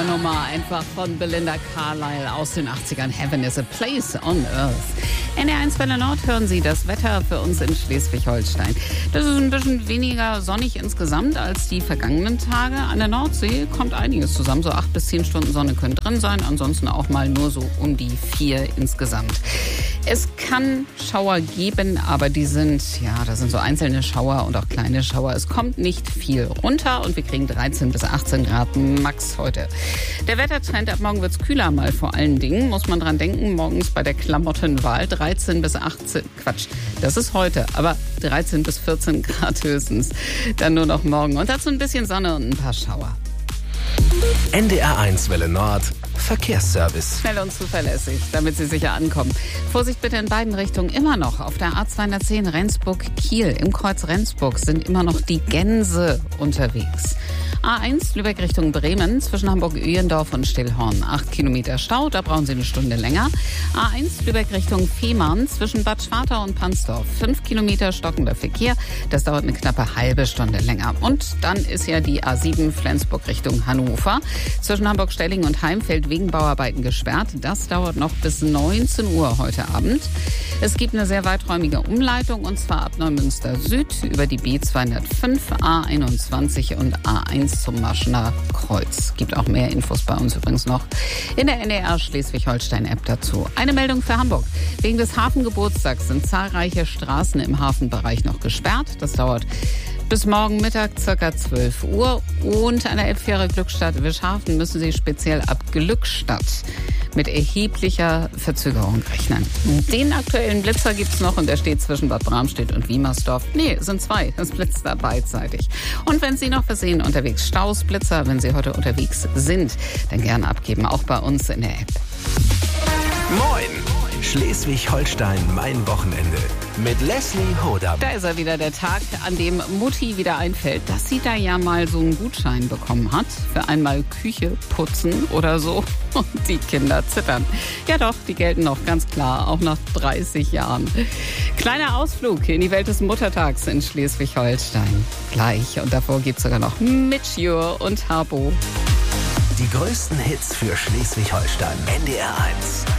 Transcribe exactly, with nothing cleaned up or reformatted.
Nummer einfach von Belinda Carlisle aus den achtzigern. Heaven is a place on earth. N D R eins Welle Nord hören Sie das Wetter für uns in Schleswig-Holstein. Das ist ein bisschen weniger sonnig insgesamt als die vergangenen Tage. An der Nordsee kommt einiges zusammen. So acht bis zehn Stunden Sonne können drin sein. Ansonsten auch mal nur so um die vier insgesamt. Es kann Schauer geben, aber die sind, ja, das sind so einzelne Schauer und auch kleine Schauer. Es kommt nicht viel runter und wir kriegen dreizehn bis achtzehn Grad max heute. Der Wettertrend, ab morgen wird es kühler mal vor allen Dingen, muss man dran denken. Morgens bei der Klamottenwahl dreizehn bis achtzehn, Quatsch, das ist heute, aber dreizehn bis vierzehn Grad höchstens. Dann nur noch morgen und dazu ein bisschen Sonne und ein paar Schauer. N D R eins Welle Nord Verkehrsservice. Schnell und zuverlässig, damit Sie sicher ankommen. Vorsicht bitte in beiden Richtungen immer noch. Auf der A zweihundertzehn Rendsburg-Kiel im Kreuz Rendsburg sind immer noch die Gänse unterwegs. A eins Lübeck Richtung Bremen zwischen Hamburg-Öhlendorf und Stillhorn. Acht Kilometer Stau, da brauchen Sie eine Stunde länger. A eins Lübeck Richtung Fehmarn zwischen Bad Schwartau und Pansdorf. Fünf Kilometer stockender Verkehr, das dauert eine knappe halbe Stunde länger. Und dann ist ja die A sieben Flensburg Richtung Hannover. Zwischen Hamburg-Stelling und Heimfeld wegen Bauarbeiten gesperrt. Das dauert noch bis neunzehn Uhr heute Abend. Es gibt eine sehr weiträumige Umleitung und zwar ab Neumünster Süd über die B zweihundertfünf, A einundzwanzig und A eins zum Maschener Kreuz. Gibt auch mehr Infos bei uns übrigens noch in der N D R Schleswig-Holstein-App dazu. Eine Meldung für Hamburg. Wegen des Hafengeburtstags sind zahlreiche Straßen im Hafenbereich noch gesperrt. Das dauert bis morgen Mittag ca. zwölf Uhr. Und an der Elbfähre Glückstadt-Wischhafen müssen Sie speziell ab Glückstadt mit erheblicher Verzögerung rechnen. Den aktuellen Blitzer gibt's noch und der steht zwischen Bad Bramstedt und Wiemersdorf. Nee, sind zwei. Das blitzt da beidseitig. Und wenn Sie noch versehen unterwegs Staus, Blitzer, wenn Sie heute unterwegs sind, dann gerne abgeben, auch bei uns in der App. Moin! Schleswig-Holstein, mein Wochenende. Mit Leslie Hodam. Da ist er wieder, der Tag, an dem Mutti wieder einfällt, dass sie da ja mal so einen Gutschein bekommen hat. Für einmal Küche putzen oder so. Und die Kinder zittern. Ja doch, die gelten noch, ganz klar, auch nach dreißig Jahren. Kleiner Ausflug in die Welt des Muttertags in Schleswig-Holstein. Gleich. Und davor gibt's sogar noch Mitjur und Harbo. Die größten Hits für Schleswig-Holstein. N D R eins.